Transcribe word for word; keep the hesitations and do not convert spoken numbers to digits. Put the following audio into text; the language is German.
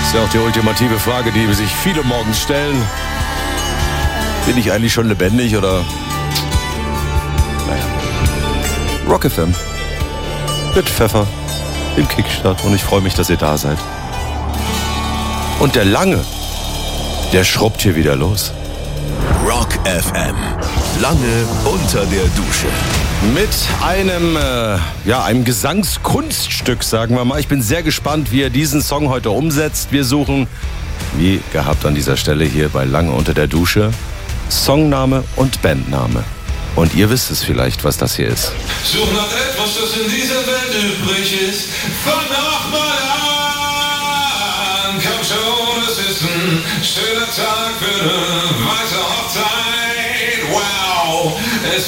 ist ja auch die ultimative Frage, die sich viele morgens stellen. Bin ich eigentlich schon lebendig oder... Naja. Rock F M. Mit Pfeffer. Im Kickstart. Und ich freue mich, dass ihr da seid. Und der Lange, der schrubbt hier wieder los. Rock F M. Lange unter der Dusche. Mit einem, äh, ja, einem Gesangskunststück, sagen wir mal. Ich bin sehr gespannt, wie er diesen Song heute umsetzt. Wir suchen, wie gehabt an dieser Stelle hier bei Lange unter der Dusche, Songname und Bandname. Und ihr wisst es vielleicht, was das hier ist. Such nach etwas, das in dieser Welt übrig ist. Fang nochmal an. Komm schon, es ist ein schöner Tag für eine weiße Hochzeit. Wow. Es